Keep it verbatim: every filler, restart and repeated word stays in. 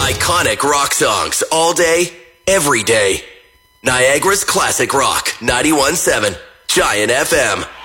Iconic rock songs all day, every day. Niagara's Classic Rock, ninety-one point seven, Giant F M.